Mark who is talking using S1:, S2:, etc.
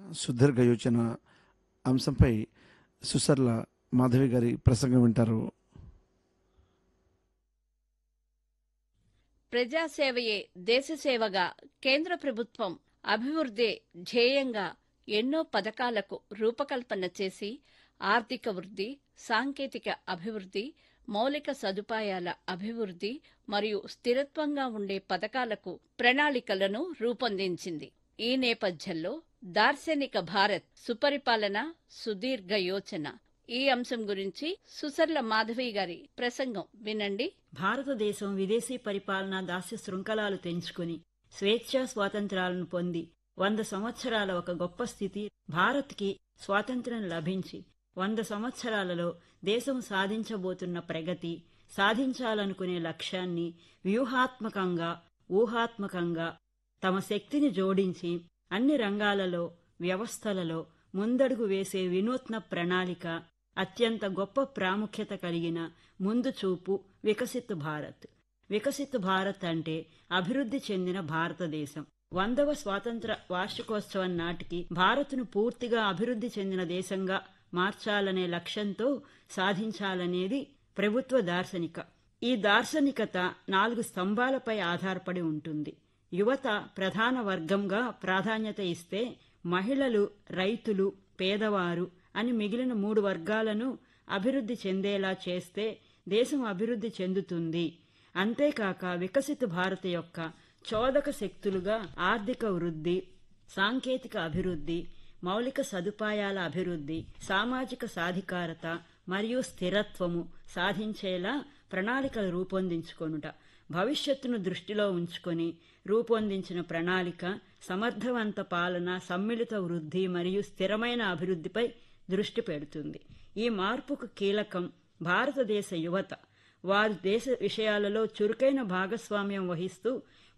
S1: సుదీర్ఘ యోచన అంశంపై సుసర్ల మాధవి గారి ప్రసంగం వింటారు.
S2: ప్రజాసేవయే దేశసేవగా కేంద్ర ప్రభుత్వం అభివృద్ధి ధ్యేయంగా ఎన్నో పథకాలకు రూపకల్పన చేసి ఆర్థిక వృద్ధి, సాంకేతిక అభివృద్ధి, మౌలిక సదుపాయాల అభివృద్ధి మరియు స్థిరత్వంగా ఉండే పథకాలకు ప్రణాళికలను రూపొందించింది. ఈ నేపథ్యంలో దార్శనిక భారత్ సుపరిపాలన, సుదీర్ఘ యోచన ఈ అంశం గురించి సుసర్ల మాధవి గారి ప్రసంగం వినండి.
S3: భారతదేశం విదేశీ పరిపాలనా దాస్య శృంఖలాలు తెంచుకుని స్వేచ్ఛా స్వాతంత్రాలను పొంది 100 సంవత్సరాల ఒక గొప్ప స్థితి భారత్కి స్వాతంత్ర్యం లభించి 100 సంవత్సరాలలో దేశం సాధించబోతున్న ప్రగతి, సాధించాలనుకునే లక్ష్యాన్ని వ్యూహాత్మకంగా, ఊహాత్మకంగా తమ శక్తిని జోడించి అన్ని రంగాలలో, వ్యవస్థలలో ముందడుగు వేసే వినూత్న ప్రణాళిక, అత్యంత గొప్ప ప్రాముఖ్యత కలిగిన ముందు చూపు వికసిత్ భారత్. వికసిత్ భారత్ అంటే అభివృద్ధి చెందిన భారతదేశం. 100వ స్వాతంత్ర వార్షికోత్సవం నాటికి భారత్ను పూర్తిగా అభివృద్ధి చెందిన దేశంగా మార్చాలనే లక్ష్యంతో సాధించాలనేది ప్రభుత్వ దార్శనిక. ఈ దార్శనికత 4 స్తంభాలపై ఆధారపడి ఉంటుంది. యువత ప్రధాన వర్గంగా ప్రాధాన్యత ఇస్తే, మహిళలు, రైతులు, పేదవారు అని మిగిలిన 3 వర్గాలను అభివృద్ధి చెందేలా చేస్తే దేశం అభివృద్ధి చెందుతుంది. అంతేకాక వికసిత భారత్ యొక్క చోదక శక్తులుగా ఆర్థిక వృద్ధి, సాంకేతిక అభివృద్ధి, మౌలిక సదుపాయాల అభివృద్ధి, సామాజిక సాధికారత మరియు స్థిరత్వము సాధించేలా ప్రణాళికలు రూపొందించుకొనుట. భవిష్యత్తును దృష్టిలో ఉంచుకొని రూపొందించిన ప్రణాళిక సమర్థవంత పాలన, సమ్మిళిత వృద్ధి మరియు స్థిరమైన అభివృద్ధిపై దృష్టి పెడుతుంది. ఈ మార్పుకు కీలకం భారతదేశ యువత. వారు దేశ విషయాలలో చురుకైన భాగస్వామ్యం వహిస్తూ